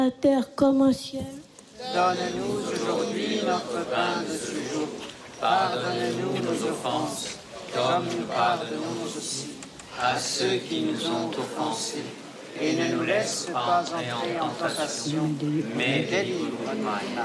la terre comme au ciel. Donne-nous aujourd'hui notre pain de ce jour. Pardonne-nous nos offenses, comme nous pardonnons aussi à ceux qui nous ont offensés. Et ne nous laisse pas entrer en tentation, mais délivre-nous du mal.